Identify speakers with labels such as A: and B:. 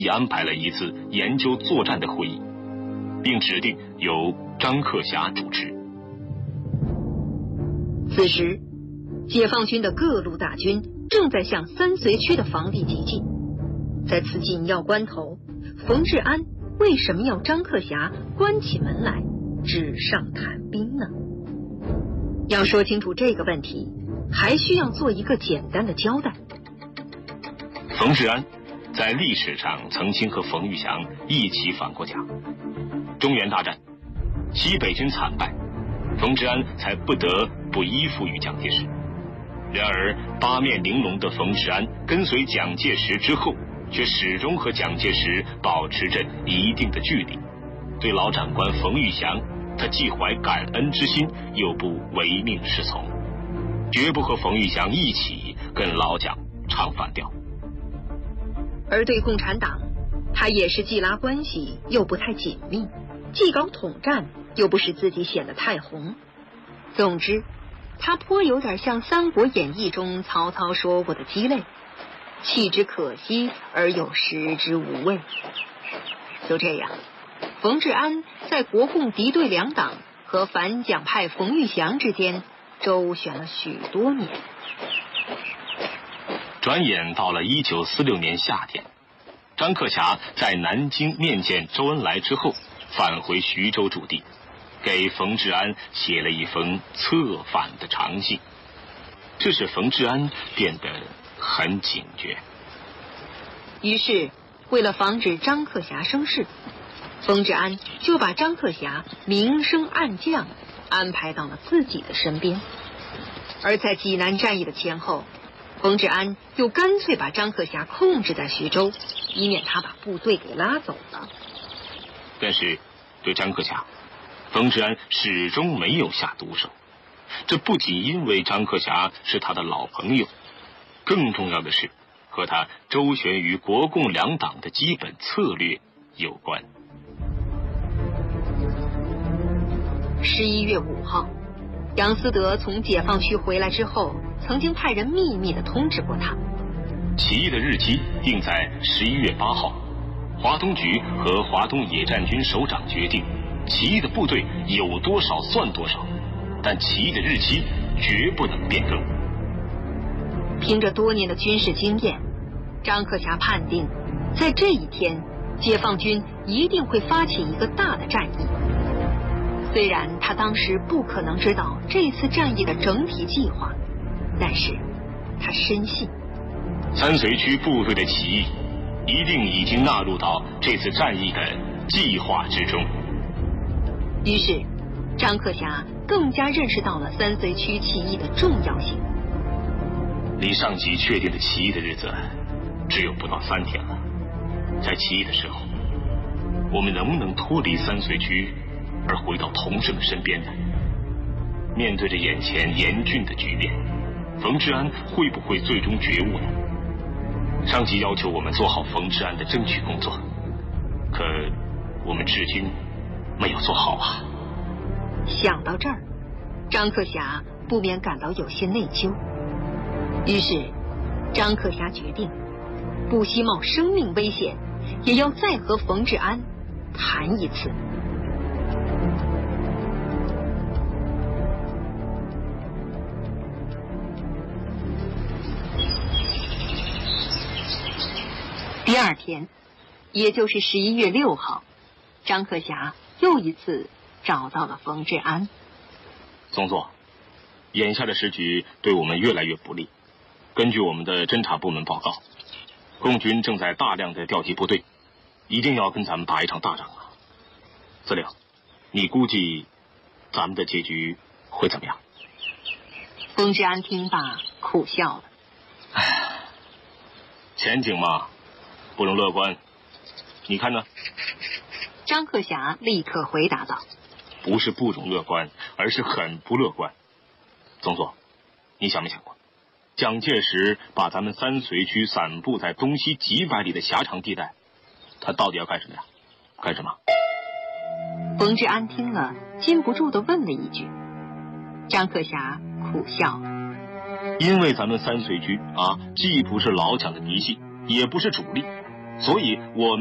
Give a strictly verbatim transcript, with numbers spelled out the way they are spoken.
A: 已安排了一次研究作战的会议，并指定由张克侠主持。
B: 此时，解放军的各路大军正在向三绥区的防地急进。在此紧要关头，冯治安为什么要张克侠关起门来纸上谈兵呢？要说清楚这个问题，还需要做一个简单的交代。
A: 冯治安在历史上曾经和冯玉祥一起反过甲。中原大战，西北军惨败，冯治安才不得不依附于蒋介石。然而八面玲珑的冯治安跟随蒋介石之后，却始终和蒋介石保持着一定的距离。对老长官冯玉祥，他既怀感恩之心，又不唯命是从，绝不和冯玉祥一起跟老蒋唱反调。
B: 而对共产党，他也是既拉关系又不太紧密，既搞统战又不使自己显得太红。总之，他颇有点像《三国演义》中曹操说过的鸡肋，弃之可惜而又食之无味。就这样，冯治安在国共敌对两党和反蒋派冯玉祥之间周旋了许多年。
A: 转眼到了一九四六年夏天，张克侠在南京面见周恩来之后，返回徐州驻地，给冯治安写了一封策反的长信。这使冯治安变得很警觉。
B: 于是，为了防止张克侠生事，冯治安就把张克侠明升暗降安排到了自己的身边。而在济南战役的前后，冯治安又干脆把张克侠控制在徐州，以免他把部队给拉走了。
A: 但是对张克侠，冯治安始终没有下毒手。这不仅因为张克侠是他的老朋友，更重要的是和他周旋于国共两党的基本策略有关。
B: 十一月五号，杨思德从解放区回来之后，曾经派人秘密地通知过他，
A: 起义的日期定在十一月八号。华东局和华东野战军首长决定，起义的部队有多少算多少，但起义的日期绝不能变更。
B: 凭着多年的军事经验，张克侠判定，在这一天，解放军一定会发起一个大的战役。虽然他当时不可能知道这次战役的整体计划，但是他深信
A: 三绥区部队的起义一定已经纳入到这次战役的计划之中。
B: 于是张克侠更加认识到了三绥区起义的重要性。
A: 离上级确定的起义的日子只有不到三天了，在起义的时候，我们能不能脱离三绥区而回到同志们身边呢？面对着眼前严峻的局面，冯治安会不会最终觉悟呢？上级要求我们做好冯治安的争取工作，可我们至今没有做好啊。
B: 想到这儿，张克侠不免感到有些内疚。于是张克侠决定，不惜冒生命危险，也要再和冯治安谈一次。第二天，也就是十一月六号，张克侠又一次找到了冯治安。
A: 总座，眼下的时局对我们越来越不利。根据我们的侦察部门报告，共军正在大量的调集部队，一定要跟咱们打一场大仗啊！资料，你估计咱们的结局会怎么样？
B: 冯治安听罢苦笑了。
A: 唉，前景嘛，不容乐观。你看呢？
B: 张克侠立刻回答道：
A: 不是不容乐观，而是很不乐观。总座，你想没想过，蒋介石把咱们三绥区散布在东西几百里的狭长地带，他到底要干什么呀？干什么？
B: 冯治安听了，禁不住地问了一句。张克侠苦笑了：
A: 因为咱们三绥区啊，既不是老蒋的嫡系，也不是主力， 所以我们